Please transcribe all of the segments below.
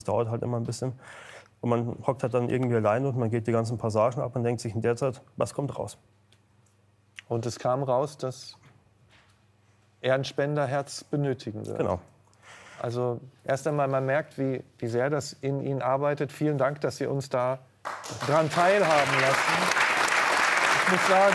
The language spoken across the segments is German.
dauert halt immer ein bisschen. Und man hockt halt dann irgendwie alleine und man geht die ganzen Passagen ab und denkt sich in der Zeit, was kommt raus? Und es kam raus, dass er ein Spenderherz benötigen wird. Genau. Also erst einmal, man merkt, wie sehr das in Ihnen arbeitet. Vielen Dank, dass Sie uns da dran teilhaben lassen. Ich muss sagen,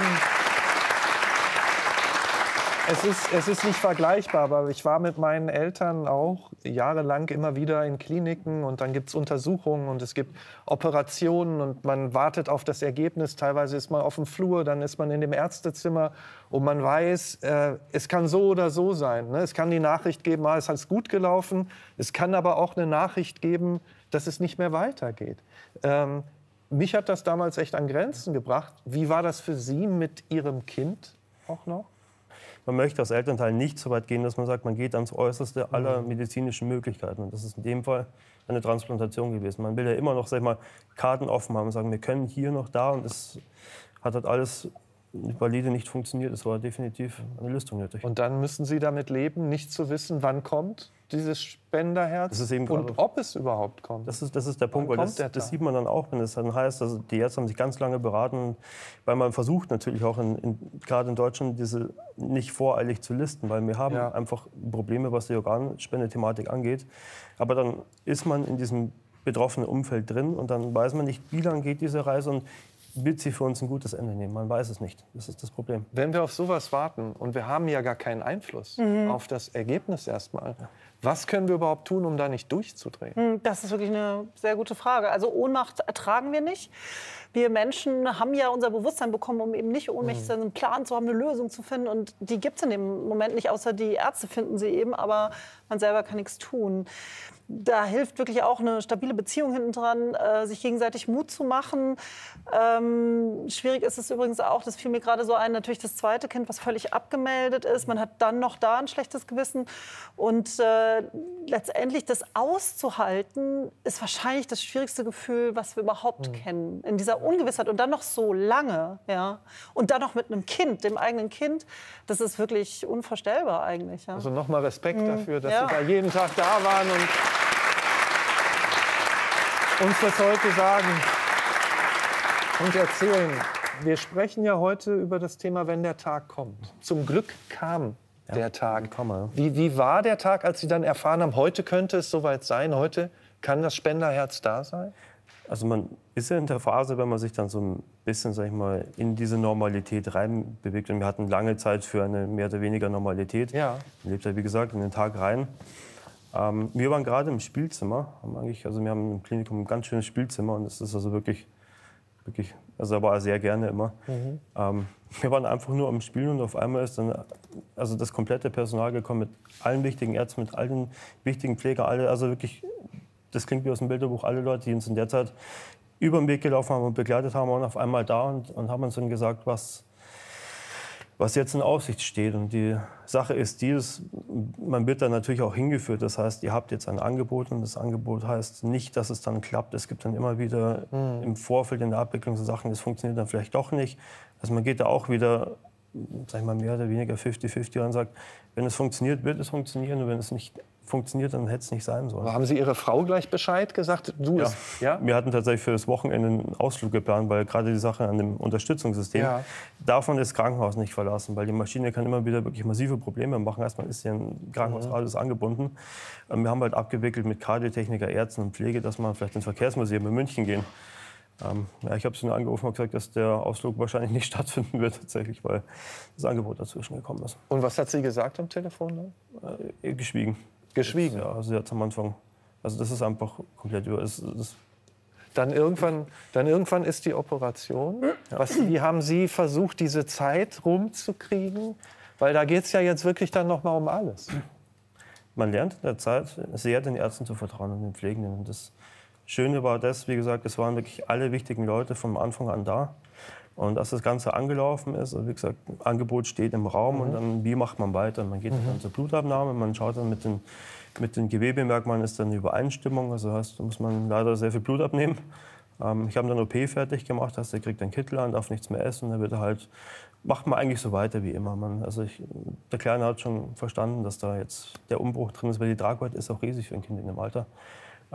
es ist nicht vergleichbar, aber ich war mit meinen Eltern auch jahrelang immer wieder in Kliniken und dann gibt es Untersuchungen und es gibt Operationen und man wartet auf das Ergebnis. Teilweise ist man auf dem Flur, dann ist man in dem Ärztezimmer und man weiß, es kann so oder so sein. Ne? Es kann die Nachricht geben, es ist gut gelaufen. Es kann aber auch eine Nachricht geben, dass es nicht mehr weitergeht. Mich hat das damals echt an Grenzen gebracht. Wie war das für Sie mit Ihrem Kind auch noch? Man möchte als Elternteil nicht so weit gehen, dass man sagt, man geht ans Äußerste aller medizinischen Möglichkeiten. Und das ist in dem Fall eine Transplantation gewesen. Man will ja immer noch, sag ich mal, Karten offen haben und sagen, wir können hier noch da. Und es hat halt alles valide nicht funktioniert. Es war definitiv eine Lösung nötig. Und dann müssen Sie damit leben, nicht zu wissen, wann kommt dieses Spenderherz das ist eben und ob es überhaupt kommt. Das ist der Punkt, weil das sieht man dann auch, wenn es dann heißt, also die Ärzte haben sich ganz lange beraten, weil man versucht natürlich auch gerade in Deutschland diese nicht voreilig zu listen, weil wir haben einfach Probleme, was die Organspendethematik angeht. Aber dann ist man in diesem betroffenen Umfeld drin und dann weiß man nicht, wie lange geht diese Reise und wird sie für uns ein gutes Ende nehmen. Man weiß es nicht. Das ist das Problem. Wenn wir auf sowas warten und wir haben ja gar keinen Einfluss auf das Ergebnis erstmal, was können wir überhaupt tun, um da nicht durchzudrehen? Das ist wirklich eine sehr gute Frage. Also Ohnmacht ertragen wir nicht. Wir Menschen haben ja unser Bewusstsein bekommen, um eben nicht ohnmächtig zu sein, einen Plan zu haben, eine Lösung zu finden. Und die gibt es in dem Moment nicht, außer die Ärzte finden sie eben, aber man selber kann nichts tun. Da hilft wirklich auch eine stabile Beziehung hinten dran, sich gegenseitig Mut zu machen. Schwierig ist es übrigens auch, das fiel mir gerade so ein, natürlich das zweite Kind, was völlig abgemeldet ist. Man hat dann noch da ein schlechtes Gewissen. Und letztendlich das auszuhalten, ist wahrscheinlich das schwierigste Gefühl, was wir überhaupt kennen. In dieser Ungewissheit und dann noch so lange. Ja? Und dann noch mit einem Kind, dem eigenen Kind. Das ist wirklich unvorstellbar eigentlich. Ja? Also nochmal Respekt dafür, dass Sie da jeden Tag da waren und uns das heute sagen und erzählen. Wir sprechen ja heute über das Thema, wenn der Tag kommt. Zum Glück kam der Tag. Wie war der Tag, als Sie dann erfahren haben, heute könnte es soweit sein, heute kann das Spenderherz da sein? Also man ist ja in der Phase, wenn man sich dann so ein bisschen, sag ich mal, in diese Normalität reinbewegt. Und wir hatten lange Zeit für eine mehr oder weniger Normalität. Ja. Man lebt ja, wie gesagt, in den Tag rein. Wir waren gerade im Spielzimmer. Wir haben im Klinikum ein ganz schönes Spielzimmer. Und es ist also wirklich, also da war er sehr gerne immer. Wir waren einfach nur am Spielen und auf einmal ist dann also das komplette Personal gekommen mit allen wichtigen Ärzten, mit allen wichtigen Pflegern, alle, also wirklich, das klingt wie aus dem Bilderbuch, alle Leute, die uns in der Zeit über den Weg gelaufen haben und begleitet haben, waren auf einmal da und haben uns dann gesagt, was jetzt in Aussicht steht. Und die Sache ist man wird dann natürlich auch hingeführt. Das heißt, ihr habt jetzt ein Angebot und das Angebot heißt nicht, dass es dann klappt. Es gibt dann immer wieder im Vorfeld in der Abwicklung so Sachen, das funktioniert dann vielleicht doch nicht. Also man geht da auch wieder, sag ich mal, mehr oder weniger 50-50 und sagt, wenn es funktioniert, wird es funktionieren und wenn es nicht funktioniert, dann hätte es nicht sein sollen. Aber haben Sie Ihre Frau gleich Bescheid gesagt? Ja. Wir hatten tatsächlich für das Wochenende einen Ausflug geplant, weil gerade die Sache an dem Unterstützungssystem, davon das Krankenhaus nicht verlassen, weil die Maschine kann immer wieder wirklich massive Probleme machen. Erstmal ist ja ein Krankenhaus alles angebunden. Wir haben halt abgewickelt mit Kardiotechniker, Ärzten und Pflege, dass wir vielleicht ins Verkehrsmuseum in München gehen. Ich habe sie nur angerufen und gesagt, dass der Ausflug wahrscheinlich nicht stattfinden wird, tatsächlich, weil das Angebot dazwischen gekommen ist. Und was hat sie gesagt am Telefon? Geschwiegen. Geschwiegen? Ja, also sie hat am Anfang, also das ist einfach komplett über. Dann irgendwann ist die Operation. Wie haben Sie versucht, diese Zeit rumzukriegen? Weil da geht es ja jetzt wirklich dann noch mal um alles. Man lernt in der Zeit sehr den Ärzten zu vertrauen und den Pflegenden. Und das Schöne war das, wie gesagt, es waren wirklich alle wichtigen Leute vom Anfang an da. Und als das Ganze angelaufen ist, also wie gesagt, Angebot steht im Raum und dann, wie macht man weiter? Man geht dann zur Blutabnahme, man schaut dann mit den Gewebemerkmalen, ist dann eine Übereinstimmung. Also heißt, da muss man leider sehr viel Blut abnehmen. Ich habe dann OP fertig gemacht, er kriegt einen Kittel an, darf nichts mehr essen. Dann wird er halt, macht man eigentlich so weiter wie immer. Der Kleine hat schon verstanden, dass da jetzt der Umbruch drin ist, weil die Tragweite ist auch riesig für ein Kind in dem Alter.